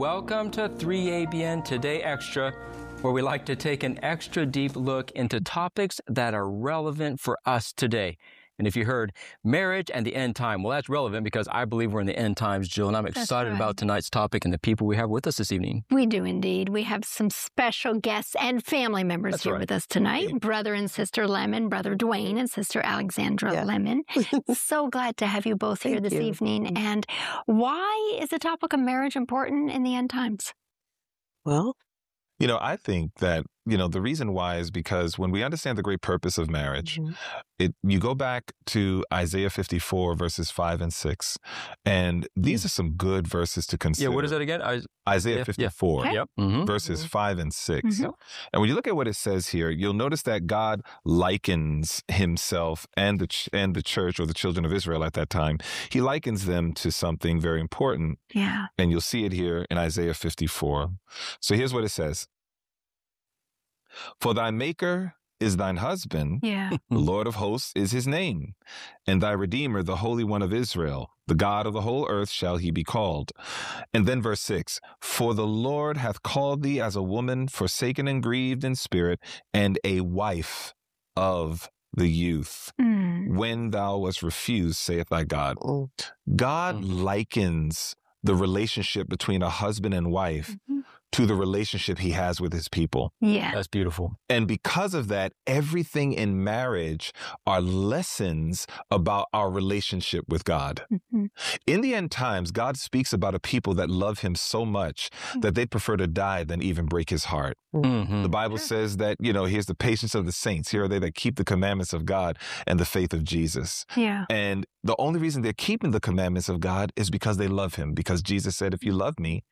Welcome to 3ABN Today Extra, where we like to take an extra deep look into topics that are relevant for us today. And if you heard marriage and the end time, well, that's relevant because I believe we're in the end times, Jill, and I'm excited about tonight's topic and the people we have with us this evening. We do indeed. We have some special guests and family members here with us tonight. Brother and Sister Lemon, Brother Dwayne and Sister Alexandra Lemon. So glad to have you both here this evening. And why is the topic of marriage important in the end times? Well, I think that, the reason why is because when we understand the great purpose of marriage, you go back to Isaiah 54, verses 5 and 6, and these are some good verses to consider. Yeah, what is that again? Isaiah 54, verses 5 and 6. And when you look at what it says here, you'll notice that God likens himself and the church, or the children of Israel at that time. He likens them to something very important. Yeah. And you'll see it here in Isaiah 54. So here's what it says. For thy maker is thine husband, the Lord of hosts is his name, and thy Redeemer, the Holy One of Israel, the God of the whole earth shall he be called. And then verse 6, for the Lord hath called thee as a woman forsaken and grieved in spirit, and a wife of the youth, when thou wast refused, saith thy God. God likens the relationship between a husband and wife to the relationship he has with his people. Yeah. That's beautiful. And because of that, everything in marriage are lessons about our relationship with God. In the end times, God speaks about a people that love him so much that they'd prefer to die than even break his heart. The Bible says that, here's the patience of the saints. Here are they that keep the commandments of God and the faith of Jesus. Yeah. And the only reason they're keeping the commandments of God is because they love him. Because Jesus said, if you love me,